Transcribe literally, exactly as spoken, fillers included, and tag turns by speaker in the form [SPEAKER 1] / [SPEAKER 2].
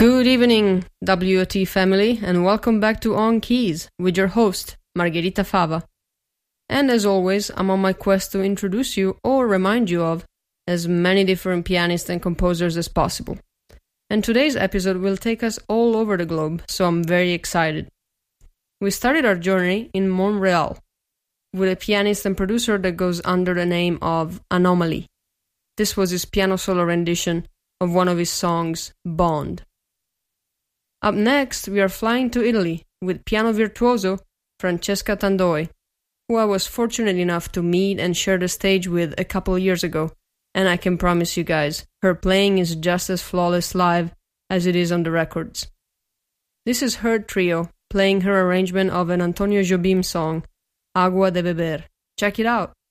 [SPEAKER 1] Good evening, W O T family, and welcome back to On Keys with your host, Margherita Fava. And as always, I'm on my quest to introduce you or remind you of as many different pianists and composers as possible. And today's episode will take us all over the globe, so I'm very excited. We started our journey in Montreal with a pianist and producer that goes under the name of Anomaly. This was his piano solo rendition of one of his songs, Bond. Up next, we are flying to Italy with piano virtuoso Francesca Tandoi, who I was fortunate enough to meet and share the stage with a couple years ago, and I can promise you guys, her playing is just as flawless live as it is on the records. This is her trio, playing her arrangement of an Antonio Jobim song, Agua de Beber. Check it out!